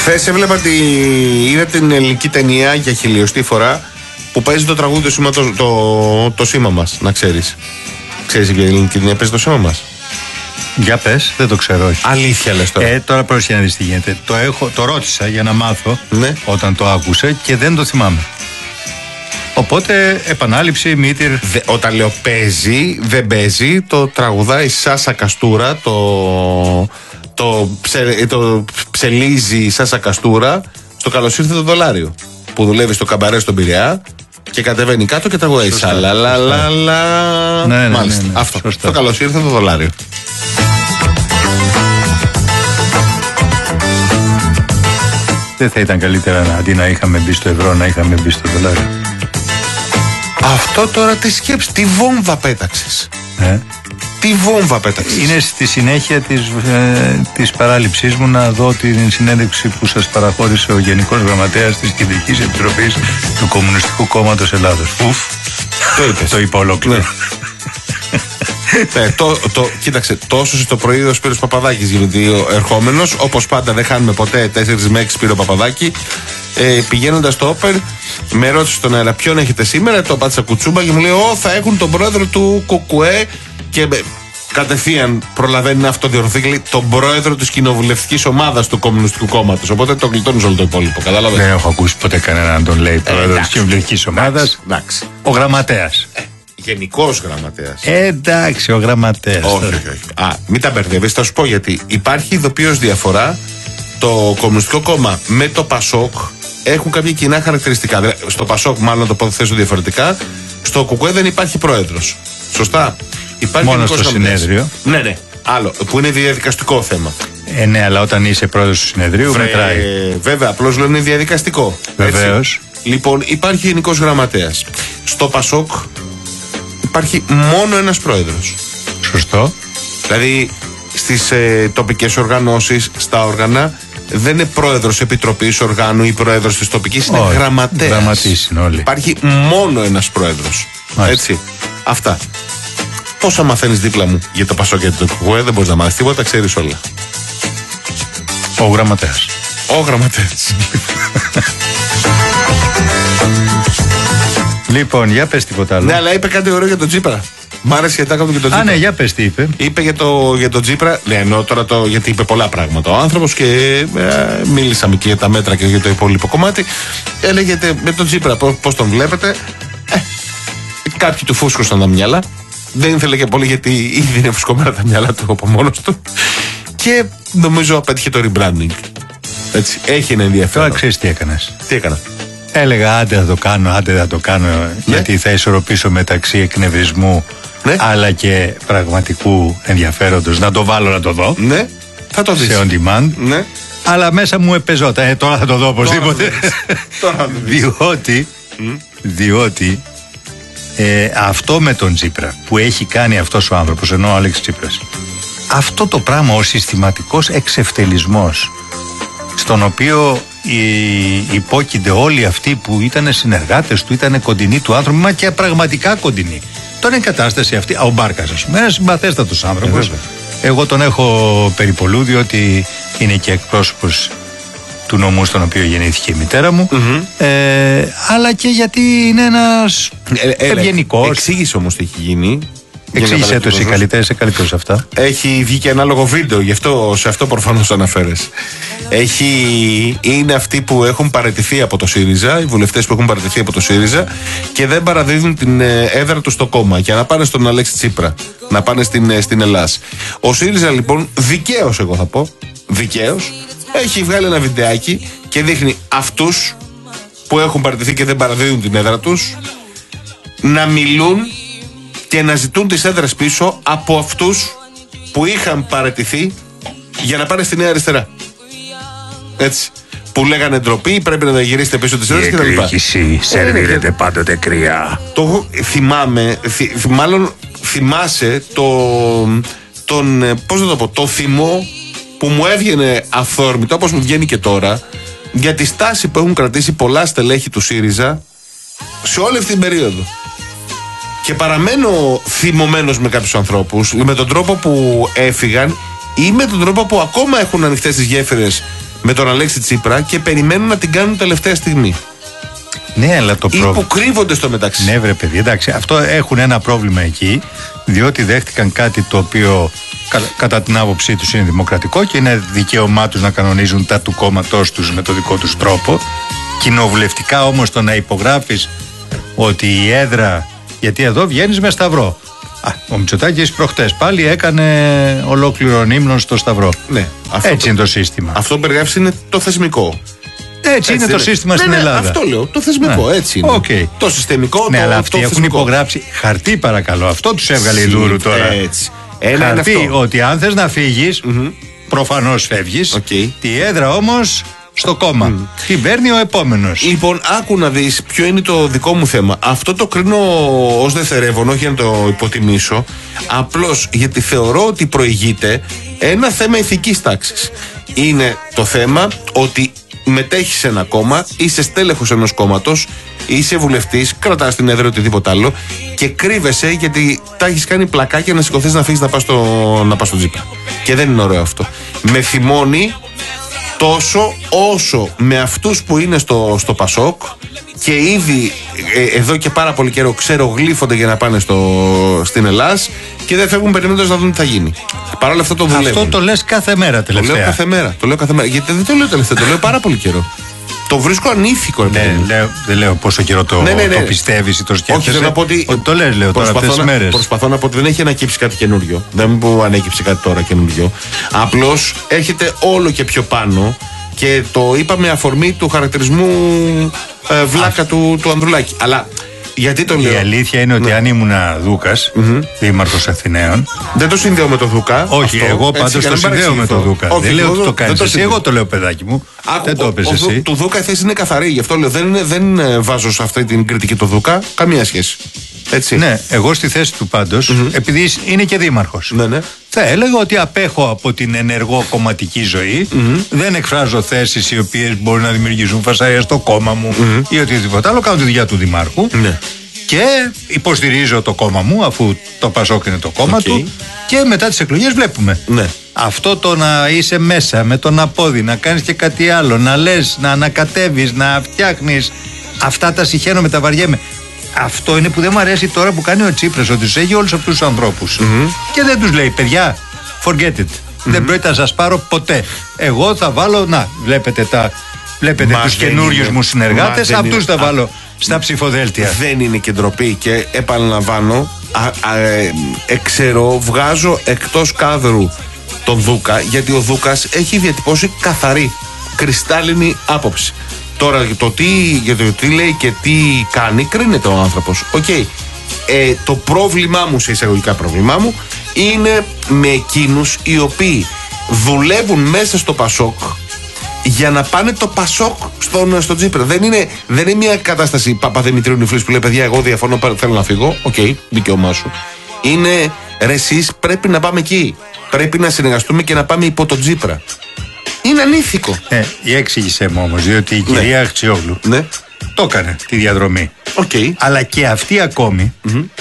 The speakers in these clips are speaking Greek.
Χθες έβλεπα είδα την ελληνική ταινία για χιλιοστή φορά που παίζει το τραγούδι το σήμα μας, να ξέρεις. Ξέρεις για ελληνική ταινία παίζει το σήμα μας? Για πες, δεν το ξέρω, όχι. Αλήθεια λες τώρα? Τώρα πρόσεχε να δεις τι γίνεται. Το ρώτησα για να μάθω, ναι, όταν το άκουσε και δεν το θυμάμαι. Οπότε επανάληψη, μήτυρ. Όταν λέω παίζει, δεν παίζει. Το τραγουδάει Σάσα Καστούρα. Το ψελίζει η Σάσα Καστούρα στο Καλώς ήρθε το δολάριο. Που δουλεύει στο καμπαρέ στον Πειραιά και κατεβαίνει κάτω και τραγουδάει σαλαλαλαλα. Μάλιστα. Αυτό. Σωστά. Το Καλώς ήρθε το δολάριο. Δεν θα ήταν καλύτερα αντί να είχαμε μπει στο ευρώ να είχαμε μπει στο δολάριο? Αυτό τώρα τι σκέψη, τι βόμβα πέταξες. Τι βόμβα πέταξες. Είναι στη συνέχεια της παράληψής μου να δω την συνέντευξη που σας παραχώρησε ο Γενικός Γραμματέας της Κεντρικής Επιτροπής του Κομμουνιστικού Κόμματος Ελλάδος. Το είπες. Το είπα ολόκληρο. Κοίταξε, τόσο στο πρωί ο Σπύρος Παπαδάκης γίνεται ο ερχόμενος. Όπως πάντα δεν χάνουμε ποτέ 4 με 6 Σπύρο Παπαδάκη. Πηγαίνοντας στο Όπερ, με ρώτησε στον αέρα ποιον έχετε σήμερα. Το πάτησα κουτσούμπα και μου λέει: θα έχουν τον πρόεδρο του ΚΚΕ. Και κατευθείαν προλαβαίνει να αυτοδιορθωθεί τον πρόεδρο της κοινοβουλευτικής ομάδας του Κομμουνιστικού Κόμματος. Οπότε το γλιτώνει όλο το υπόλοιπο. Κατάλαβες? Δεν έχω ακούσει ποτέ κανέναν να τον λέει πρόεδρο της κοινοβουλευτικής ομάδας. Εντάξει. Ο γραμματέας. Γενικός γραμματέας. Εντάξει, ο γραμματέας. Όχι. Μην τα μπερδεύεις, θα σου πω γιατί. Υπάρχει ειδοποιώς διαφορά. Το Κομμουνιστικό Κόμμα με το ΠΑΣΟΚ έχουν κάποια κοινά χαρακτηριστικά. Στο ΠΑΣΟΚ, μάλλον να το αποθέσω διαφορετικά, στο ΚΚΕ δεν υπάρχει πρόεδρος. Σωστά. Υπάρχει μόνο στο συνέδριο. Ναι. Άλλο, που είναι διαδικαστικό θέμα. Ναι, αλλά όταν είσαι πρόεδρος του συνεδρίου μετράει. Βέβαια, απλώς λέω είναι διαδικαστικό. Βεβαίως. Λοιπόν, υπάρχει γενικός γραμματέας. Στο ΠΑΣΟΚ υπάρχει μόνο ένας πρόεδρος. Σωστό. Δηλαδή, στις τοπικές οργανώσεις, στα όργανα, δεν είναι πρόεδρος επιτροπής οργάνου ή πρόεδρος της τοπικής, είναι γραμματέας. Γραμματείς είναι όλοι. Υπάρχει μόνο ένας πρόεδρος. Έτσι. Αυτά. Πόσα μαθαίνεις δίπλα μου για το ΠΑΣΟΚ και το ΚΚΕ, δεν μπορείς να μάθεις τίποτα, ξέρεις όλα. Ο γραμματέας. Ο γραμματέας. Λοιπόν, για πες τίποτα άλλο. Ναι, αλλά είπε κάτι ωραίο για τον Τσίπρα. Μ' άρεσε γιατί έκανα και τον Τσίπρα. Ναι, για πες τι είπε. Είπε για τον Τσίπρα. Ναι, εννοώ τώρα γιατί είπε πολλά πράγματα ο άνθρωπος και μίλησαμε και για τα μέτρα και για το υπόλοιπο κομμάτι. Έλεγε με τον Τσίπρα πώς τον βλέπετε. Κάποιοι του φούσκωσαν τα μυαλά. Δεν ήθελε και πολύ γιατί ήδη είναι φουσκωμένα τα μυαλά του από μόνος του. Και νομίζω απέτυχε το rebranding. Έτσι, έχει ένα ενδιαφέρον. Τώρα ξέρεις τι έκανες. Τι έκανα? Έλεγα άντε θα το κάνω, άντε θα το κάνω, γιατί θα ισορροπήσω μεταξύ εκνευρισμού αλλά και πραγματικού ενδιαφέροντος. Να το βάλω να το δω. Ναι, θα το δεις. Σε on demand. Ναι. Αλλά μέσα μου επεζόταν. Τώρα θα το δω οπωσδήποτε. Διότι αυτό με τον Τσίπρα που έχει κάνει αυτός ο άνθρωπος, ενώ ο Άλεξ Τσίπρας, αυτό το πράγμα, ο συστηματικός εξευτελισμός στον οποίο υπόκεινται όλοι αυτοί που ήταν συνεργάτες του, ήταν κοντινοί του άνθρωπου, μα και πραγματικά κοντινοί. Τώρα είναι η κατάσταση αυτή. Ο Μπάρκας, ας πούμε, ένας συμπαθέστατος άνθρωπος. Εγώ τον έχω περιπολού, διότι είναι και εκπρόσωπος του νομού στον οποίο γεννήθηκε η μητέρα μου. Αλλά και γιατί είναι ένας ευγενικός. Εξήγησε όμως τι έχει γίνει. Εξήγησε το εσύ καλύτερα, είσαι καλύτερος αυτά. Έχει βγει και ανάλογο βίντεο, γι' αυτό, σε αυτό προφανώς αναφέρεσαι. Είναι αυτοί που έχουν παραιτηθεί από το ΣΥΡΙΖΑ, οι βουλευτές που έχουν παραιτηθεί από το ΣΥΡΙΖΑ και δεν παραδίδουν την έδρα του στο κόμμα για να πάνε στον Αλέξη Τσίπρα, να πάνε στην Ελλάδα. Ο ΣΥΡΙΖΑ λοιπόν, δικαίως εγώ θα πω, δικαίως, έχει βγάλει ένα βιντεάκι και δείχνει αυτούς που έχουν παραιτηθεί και δεν παραδίδουν την έδρα τους να μιλούν και να ζητούν τις έδρες πίσω από αυτούς που είχαν παραιτηθεί για να πάνε στη Νέα Αριστερά. Έτσι. Που λέγανε ντροπή, πρέπει να γυρίσετε πίσω τις έδρες κτλ. Η εκδίκηση σερβίρεται πάντοτε κρύα. Το θυμάμαι, μάλλον θυμάσαι πώς να το πω, το θυμό που μου έβγαινε αυθόρμητα, όπως μου βγαίνει και τώρα, για τη στάση που έχουν κρατήσει πολλά στελέχη του ΣΥΡΙΖΑ σε όλη αυτή την περίοδο. Και παραμένω θυμωμένος με κάποιους ανθρώπους, με τον τρόπο που έφυγαν ή με τον τρόπο που ακόμα έχουν ανοιχτές τις γέφυρες με τον Αλέξη Τσίπρα και περιμένουν να την κάνουν τελευταία στιγμή. Ναι, αλλά το πρόβλημα. Ή που κρύβονται στο μεταξύ. Ναι, βρε παιδί, εντάξει. Αυτό έχουν ένα πρόβλημα εκεί, διότι δέχτηκαν κάτι το οποίο κατά την άποψή τους είναι δημοκρατικό και είναι δικαίωμά τους να κανονίζουν τα του κόμματός τους με το δικό τους τρόπο. Κοινοβουλευτικά όμως το να υπογράφεις ότι η έδρα. Γιατί εδώ βγαίνεις με σταυρό. Ο Μητσοτάκης προχτές πάλι έκανε ολόκληρο ύμνο στο σταυρό. Ναι, έτσι είναι το σύστημα. Αυτό που περιγράφεις είναι το θεσμικό. Έτσι είναι το σύστημα στην Ελλάδα. Αυτό λέω. Το θεσμικό, έτσι είναι. Okay. Το συστημικό, ναι, αλλά το αυτοί έχουν θεσμικό. Υπογράψει χαρτί, παρακαλώ. Αυτό τους έβγαλε η Δούρου τώρα. Έτσι. Ένα χαρτί είναι αυτό. ότι αν θες να φύγεις, προφανώς φεύγεις. Τη έδρα όμως στο κόμμα. Την παίρνει ο επόμενος. Λοιπόν, άκου να δεις ποιο είναι το δικό μου θέμα. Αυτό το κρίνω ως δευτερεύον, όχι για να το υποτιμήσω. Απλώς γιατί θεωρώ ότι προηγείται ένα θέμα ηθικής τάξης. Είναι το θέμα ότι μετέχεις σε ένα κόμμα, είσαι στέλεχος ενός κόμματος, είσαι βουλευτής, κρατάς την έδρα οτιδήποτε άλλο και κρύβεσαι γιατί τα έχεις κάνει πλακάκια να σηκωθείς να φύγεις να πας στο Τσίπρα. Και δεν είναι ωραίο αυτό. Με θυμώνει τόσο όσο με αυτούς που είναι στο Πασόκ και ήδη εδώ και πάρα πολύ καιρό ξερογλύφονται για να πάνε στην Ελλάς και δεν φεύγουν περιμένοντας να δουν τι θα γίνει. Παρ' όλα αυτά το δουλεύουν. Αυτό το λες κάθε μέρα τελευταία. Το λέω κάθε μέρα. Γιατί δεν το λέω τελευταία, το λέω πάρα πολύ καιρό. Το βρίσκω ανήθικο. Δεν λέω πόσο καιρό το πιστεύεις ή το σκέφτεσαι. Όχι, θέλω να πω ότι το λες, λέω τώρα αυτές τις μέρες. Προσπαθώ να πω ότι δεν έχει ανακύψει κάτι καινούριο. Δεν μου πω ανέκυψε κάτι τώρα καινούριο. Απλώς έρχεται όλο και πιο πάνω και το είπα με αφορμή του χαρακτηρισμού βλάκα του Ανδρουλάκη. Αλλά γιατί το λέω. Η αλήθεια είναι ότι αν ήμουνα Δούκας, δήμαρχος Αθηναίων. Δεν το συνδέω με τον Δούκα. Όχι, αυτό, εγώ πάντως το συνδέω με τον Δούκα. Δεν λέω ότι το κάνεις εσύ, εγώ το λέω, παιδάκι μου. Δεν το έπαιζε εσύ. Του Δούκα η θέση είναι καθαρή, γι' αυτό λέω. Δεν βάζω σε αυτή την κριτική του Δούκα καμία σχέση. Έτσι. Ναι, εγώ στη θέση του πάντως, επειδή είναι και δήμαρχος, θα έλεγα ότι απέχω από την ενεργό κομματική ζωή. Δεν εκφράζω θέσεις οι οποίες μπορεί να δημιουργήσουν φασαρία στο κόμμα μου ή οτιδήποτε άλλο. Κάνω τη δουλειά του δημάρχου και υποστηρίζω το κόμμα μου, αφού το Πασόκ είναι το κόμμα του. Και μετά τις εκλογές βλέπουμε. Αυτό το να είσαι μέσα με τον απόδι, να κάνεις και κάτι άλλο, να λες, να ανακατεύεις, να φτιάχνεις. Αυτά τα συχαίνω, μεταβαριέμαι. Αυτό είναι που δεν μου αρέσει τώρα που κάνει ο Τσίπρας, ότι τους έχει όλους αυτούς τους ανθρώπους και δεν τους λέει, παιδιά, forget it. Δεν πρόκειται να σας πάρω ποτέ. Εγώ θα βάλω, να, βλέπετε τους καινούριους μου συνεργάτες, αυτούς θα βάλω στα ψηφοδέλτια. Δεν είναι και ντροπή και επαναλαμβάνω, βγάζω εκτός κάδρου τον Δούκα, γιατί ο Δούκας έχει διατυπώσει καθαρή, κρυστάλλινη άποψη. Τώρα για το τι λέει και τι κάνει κρίνεται ο άνθρωπος. Το πρόβλημά μου, σε εισαγωγικά πρόβλημά μου, είναι με εκείνους οι οποίοι δουλεύουν μέσα στο Πασόκ για να πάνε το Πασόκ στον Τσίπρα. Δεν είναι μια κατάσταση Παπαδημητρίου Νυφλής που λέει, παιδιά, εγώ διαφωνώ, θέλω να φύγω. Δικαίωμά σου. Είναι, ρε εσείς πρέπει να πάμε εκεί. Πρέπει να συνεργαστούμε και να πάμε υπό τον Τσίπρα. Είναι ανήθικο. Εξήγησέ μου όμως, διότι η κυρία Αχτσιόγλου το έκανε τη διαδρομή. Αλλά και αυτή ακόμη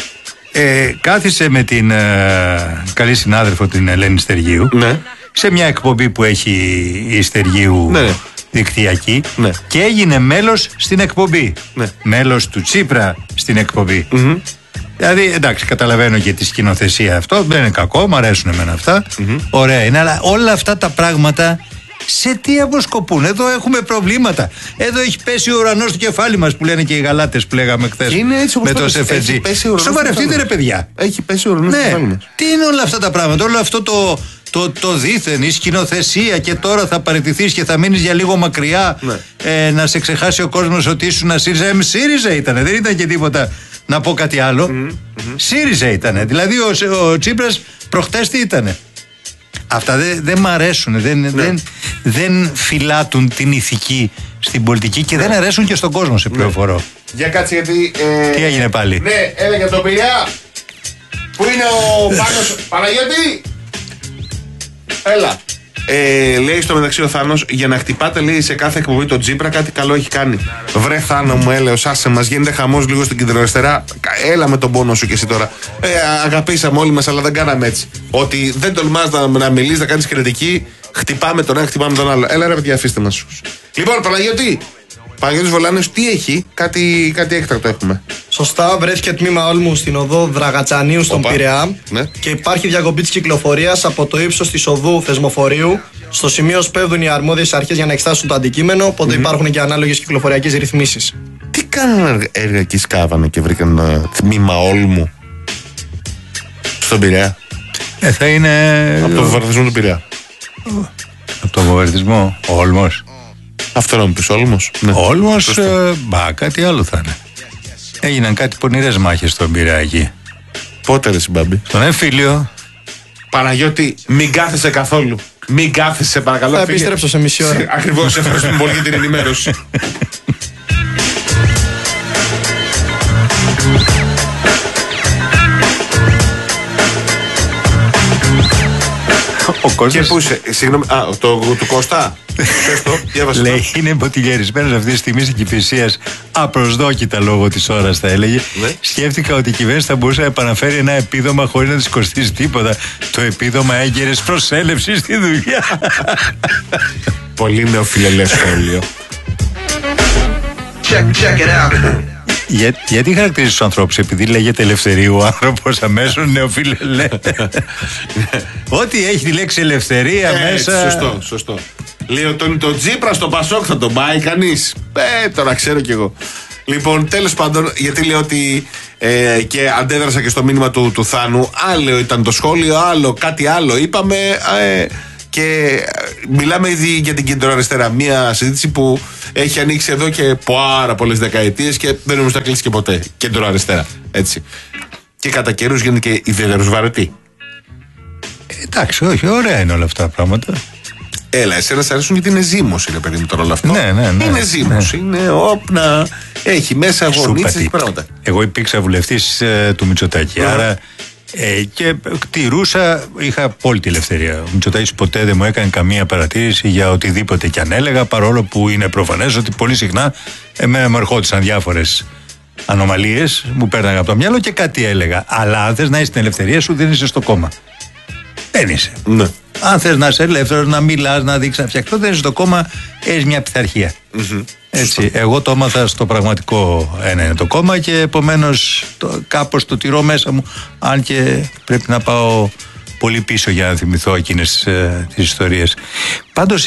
κάθισε με την καλή συνάδελφο την Ελένη Στεργίου σε μια εκπομπή που έχει η Στεργίου δικτυακή και έγινε μέλος στην εκπομπή. Μέλος του Τσίπρα στην εκπομπή. Δηλαδή, εντάξει, καταλαβαίνω και τη σκηνοθεσία αυτό, δεν είναι κακό, μου αρέσουν εμένα αυτά. Ωραία είναι, αλλά όλα αυτά τα πράγματα σε τι αποσκοπούν? Εδώ έχουμε προβλήματα. Εδώ έχει πέσει ο ουρανός στο κεφάλι μας, που λένε και οι γαλάτες που λέγαμε χθες με το ΣΕΦΕΤΖΙ. Σοβαρευτείτε, ρε παιδιά. Έχει πέσει ο ουρανός στο κεφάλι μας. Τι είναι όλα αυτά τα πράγματα? Όλο αυτό το δίθεν, η σκηνοθεσία, και τώρα θα παραιτηθείς και θα μείνεις για λίγο μακριά, να σε ξεχάσει ο κόσμος ότι ήσουν ΣΥΡΙΖΑ. ΣΥΡΙΖΑ ήτανε, δεν ήταν και τίποτα να πω κάτι άλλο. ΣΥΡΙΖΑ ήτανε. Δηλαδή ο Τσίπρας προχτές τι ήτανε? Αυτά δεν μ' αρέσουν, δεν φυλάτουν την ηθική στην πολιτική και δεν αρέσουν και στον κόσμο, σε πληροφορώ. Για κάτσε, γιατί... Τι έγινε πάλι? Ναι, έλεγε το παιδιά. Πού είναι ο Πάνος? Παναγιώτη! Έλα. Λέει στο μεταξύ ο Θάνος, για να χτυπάτε, λέει, σε κάθε εκπομπή τον Τσίπρα, κάτι καλό έχει κάνει. Βρε Θάνο μου, έλεος, άσε μας, γίνεται χαμός λίγο στην κεντροαριστερά. Έλα με τον πόνο σου και εσύ τώρα. Αγαπήσαμε όλοι μας, αλλά δεν κάναμε έτσι. Ότι δεν τολμάς να μιλείς, να κάνεις κριτική Χτυπάμε τον ένα, χτυπάμε τον άλλο. Έλα ρε παιδιά, αφήστε μας. Λοιπόν, Παναγιώτης Βολάνος, τι έχει, κάτι έκτακτο έχουμε. Σωστά, βρέθηκε τμήμα Όλμου στην οδό Δραγατσανίου στον Πειραιά. Ναι. Και υπάρχει διακοπή της κυκλοφορίας από το ύψος της οδού Θεσμοφορίου. Στο σημείο σπέβδουν οι αρμόδιες αρχές για να εξετάσουν το αντικείμενο, οπότε υπάρχουν και ανάλογες κυκλοφοριακές ρυθμίσεις. Τι κάνανε έργα εκεί, σκάβανε και βρήκαν ένα τμήμα Όλμου στον Πειραιά? Θα είναι. Από το βομβαρδισμό του Πειραιά. Από το βομβαρδισμό, ο Όλμος. Αυτό να μου πεις, Όλμος. Ναι. Όλμος, κάτι άλλο θα είναι. Έγιναν κάτι πονηρές μάχες στον Πειραιά εκεί. Πότε ρε Συμπάμπη? Στον Εμφύλιο. Παναγιώτη, μην κάθεσαι καθόλου. Μην κάθεσαι, παρακαλώ. Θα επιστρέψω σε μισή ώρα. Ακριβώς, ευχαριστούμε πολύ για την ενημέρωση. Ο κόσμος... Και πού είσαι, συγγνώμη, του Κώστα. Πες το, διάβασε. Λέει, είναι μποτιλιαρισμένος αυτή τη στιγμή στην Κηφισίας, απροσδόκητα λόγω της ώρας, θα έλεγε. Ναι. Σκέφτηκα ότι η κυβέρνηση θα μπορούσε να επαναφέρει ένα επίδομα χωρίς να της κοστίσει τίποτα. Το επίδομα έγκαιρης προσέλευσης στη δουλειά. Πολύ νεοφιλελές σχόλιο. Check it out. Γιατί χαρακτηρίζεις τους ανθρώπους? Επειδή λέγεται ελευθερίου ο άνθρωπος αμέσως νεοφιλελέ. Ό,τι έχει τη λέξη ελευθερία μέσα. Σωστό. Λέω τον Τσίπρα στο Πασόκ θα τον πάει κανείς? Τώρα ξέρω κι εγώ. Λοιπόν, τέλος πάντων, γιατί λέω ότι και αντέδρασα και στο μήνυμα του Θάνου. Άλλο ήταν το σχόλιο, άλλο κάτι άλλο είπαμε. Και μιλάμε ήδη για την κεντροαριστερά. Μια συζήτηση που έχει ανοίξει εδώ και πάρα πολλές δεκαετίες και δεν νομίζω να κλείσει και ποτέ. Κεντροαριστερά. Έτσι. Και κατά καιρούς γίνεται και ιδιαίτερος βαρετή. Εντάξει, όχι, ωραία είναι όλα αυτά τα πράγματα. Έλα, εσένα σ' αρέσουν γιατί είναι ζήμος, είναι παιδί μου τώρα όλο αυτό. Ναι. Είναι ζήμος, είναι όπνα. Έχει μέσα γονίτσες και πράγματα. Εγώ υπήρξα βουλευτής του Μητσοτάκη, άρα και κτηρούσα, είχα απόλυτη ελευθερία. Ο Μητσοτάκης ποτέ δεν μου έκανε καμία παρατήρηση για οτιδήποτε κι αν έλεγα, παρόλο που είναι προφανές ότι πολύ συχνά εμένα μου ερχόντουσαν διάφορες ανομαλίες, μου πέρναγαν από το μυαλό και κάτι έλεγα. Αλλά αν θες να είσαι στην ελευθερία σου, δεν είσαι στο κόμμα. Δεν είσαι. Ναι. Αν θες να είσαι ελεύθερος, να μιλάς, να δείξεις, να φτιάξεις, δεν είσαι στο κόμμα, έχεις μια πειθαρχία. Έτσι, εγώ το έμαθα στο πραγματικό ένα είναι το κόμμα και επομένως κάπως το τηρώ μέσα μου, αν και πρέπει να πάω πολύ πίσω για να θυμηθώ εκείνες τις ιστορίες. Πάντως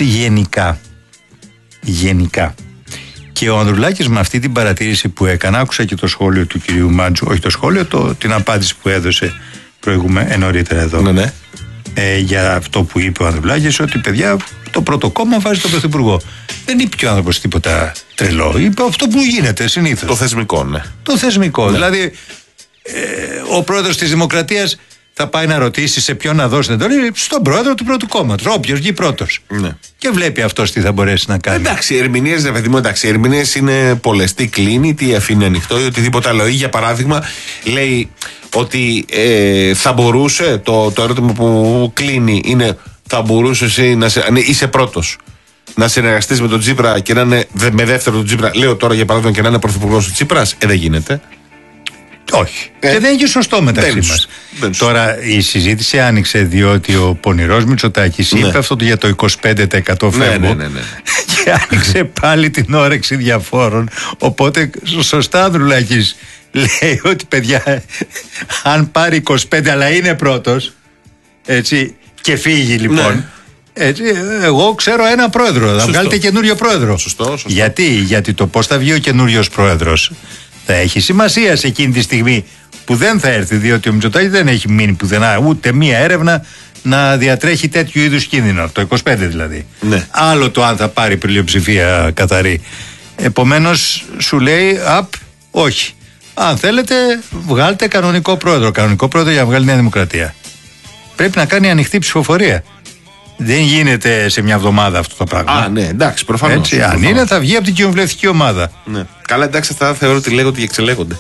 γενικά και ο Ανδρουλάκης με αυτή την παρατήρηση που έκανε, άκουσα και το σχόλιο του κυρίου Μάντζου, όχι το σχόλιο, την απάντηση που έδωσε νωρίτερα εδώ. Ναι. Για αυτό που είπε ο Ανδρουλάκης, ότι παιδιά το πρώτο κόμμα βάζει τον Πρωθυπουργό. Δεν είπε και ο άνθρωπος τίποτα τρελό. Είπε αυτό που γίνεται συνήθως. Το θεσμικό, ναι. Το θεσμικό. Ναι. Δηλαδή, ο πρόεδρος της Δημοκρατίας θα πάει να ρωτήσει σε ποιον να δώσει την εντολή, στον πρόεδρο του πρώτου κόμματος. Όποιος βγει πρώτος. Ναι. Και βλέπει αυτός τι θα μπορέσει να κάνει. Εντάξει, οι ερμηνείες είναι πολλές. Τι κλείνει, τι αφήνει ανοιχτό ή οτιδήποτε άλλο. Για παράδειγμα, λέει ότι θα μπορούσε, το ερώτημα που κλείνει είναι, θα μπορούσε εσύ είσαι πρώτος να συνεργαστείς με τον Τσίπρα και να είναι με δεύτερο τον Τσίπρα, λέω τώρα για παράδειγμα, και να είναι πρωθυπουργός του Τσίπρας? Δεν γίνεται. Όχι. Και δεν είναι και σωστό μεταξύ μας. Τώρα η συζήτηση άνοιξε διότι ο πονηρός Μητσοτάκης είπε αυτό για το 25% φεύγω. Ναι. Και άνοιξε πάλι την όρεξη διαφόρων. Οπότε σωστά Ανδρουλάκης λέει ότι παιδιά, αν πάρει 25 αλλά είναι πρώτος, έτσι, και φύγει λοιπόν. Ναι. Έτσι, εγώ ξέρω έναν πρόεδρο. Θα βγάλετε καινούριο πρόεδρο. Σωστό. Γιατί το πώς θα βγει ο καινούριος πρόεδρος θα έχει σημασία σε εκείνη τη στιγμή που δεν θα έρθει, διότι ο Μητσοτάκης δεν έχει μείνει πουθενά ούτε μία έρευνα να διατρέχει τέτοιου είδους κίνδυνο. Το 25 δηλαδή. Ναι. Άλλο το αν θα πάρει πλειοψηφία καθαρή. Επομένως σου λέει όχι. Αν θέλετε, βγάλτε κανονικό πρόεδρο. Κανονικό πρόεδρο για να βγάλει Νέα Δημοκρατία. Πρέπει να κάνει ανοιχτή ψηφοφορία. Δεν γίνεται σε μια εβδομάδα αυτό το πράγμα. Ναι, εντάξει, προφανώς. Έτσι, αν είναι, θα βγει από την κοινοβουλευτική ομάδα. Ναι. Καλά, εντάξει, αυτά θεωρώ ότι λέγονται και εξελέγονται.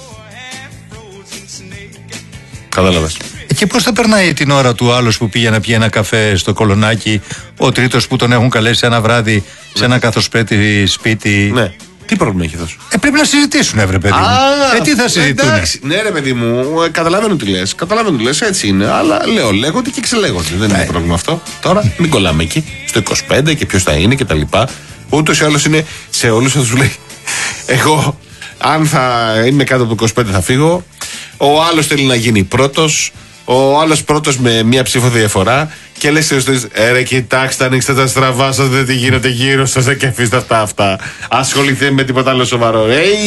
Κατάλαβες. Και πώς θα περνάει την ώρα του άλλος που πήγε να πιει ένα καφέ στο Κολονάκι, ο τρίτος που τον έχουν καλέσει ένα βράδυ σε ένα καθοσπέτη σπίτι. Ναι. Τι πρόβλημα έχει εδώ? Πρέπει να συζητήσουν, ρε παιδί μου. Τι θα συζητούν? Ναι, ρε παιδί μου, καταλαβαίνω τι λες. Έτσι είναι. Αλλά λέγονται και ξελέγονται. Δεν είναι πρόβλημα αυτό. Τώρα μην κολλάμε εκεί. Στο 25 και ποιος θα είναι και τα λοιπά. Ούτως ή άλλως είναι σε όλους θα τους λέει. Εγώ, αν θα είμαι κάτω από το 25 θα φύγω. Ο άλλος θέλει να γίνει πρώτος. Ο άλλος πρώτος με μία ψήφο διαφορά. Και λες ρε κοιτάξτε, ανοίξτε τα στραβά σας, δεν τι γίνεται γύρω σας και αφήστε αυτά. Ασχοληθείτε με τίποτα άλλο σοβαρό.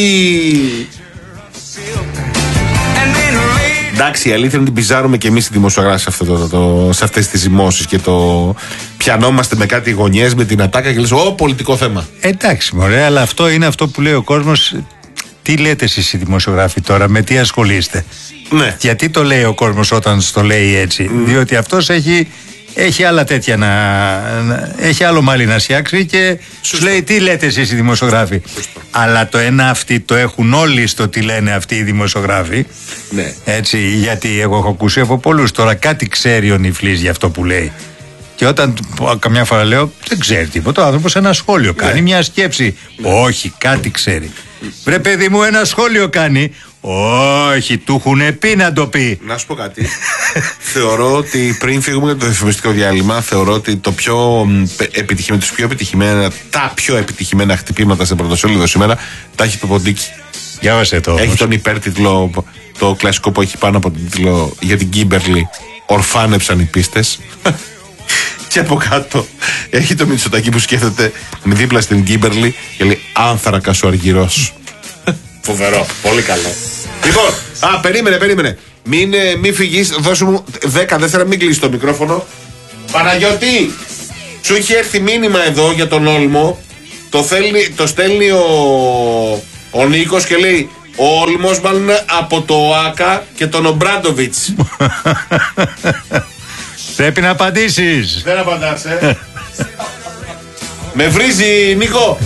Εντάξει, η αλήθεια είναι ότι πιζάρουμε και εμείς οι δημοσιογράφοι σε αυτές τις ζυμώσεις και το πιανόμαστε με κάτι γωνιές, με την ατάκα και λες πολιτικό θέμα. Εντάξει μωρέ, αλλά αυτό είναι αυτό που λέει ο κόσμος. Τι λέτε εσείς οι δημοσιογράφοι τώρα, με τι ασχολείστε? Ναι. Γιατί το λέει ο κόσμος όταν το λέει έτσι? Διότι αυτός έχει άλλα τέτοια έχει άλλο μάλι να σιάξει και σου λέει τι λέτε εσείς οι δημοσιογράφοι. Αλλά το ένα αυτοί το έχουν όλοι στο τι λένε αυτοί οι δημοσιογράφοι. Ναι. Έτσι, γιατί εγώ έχω ακούσει από πολλούς τώρα κάτι ξέρει ο Νιφλής για αυτό που λέει. Και όταν καμιά φορά λέω δεν ξέρει τίποτα, ο άνθρωπος ένα σχόλιο κάνει, μια σκέψη. Όχι, κάτι ξέρει. Βρε παιδί μου, ένα σχόλιο κάνει. Όχι, του έχουν πει να το πει. Να σου πω κάτι. Θεωρώ ότι πριν φύγουμε για το διαφημιστικό διάλειμμα, θεωρώ ότι τα πιο επιτυχημένα χτυπήματα σε πρωτοσέλιδο σήμερα τα έχει το Ποντίκι. Διάβασε το. Έχει τον υπέρτιτλο, το κλασικό που έχει πάνω από τον τίτλο για την Κίμπερλι. Ορφάνεψαν οι πίστες. Και από κάτω έχει το Μητσοτάκη που σκέφτεται δίπλα στην Κίμπερλι και λέει άνθρακας ο Αργυρός. Φοβερό, πολύ καλό. Λοιπόν, περίμενε. Μην φυγείς, δώσε μου 10 δεύτερα, μην κλείσεις το μικρόφωνο. Παναγιώτη, σου έχει έρθει μήνυμα εδώ για τον Όλμο. Το στέλνει ο Νίκος και λέει ο Όλμος μάλλον από το ΟΑΚΑ και τον Ομπράντοβιτς. Πρέπει να απαντήσεις. Δεν απαντάς, Με βρίζει, Νίκο.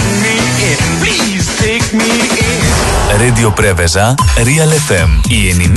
Radio Preveza, Real FM, η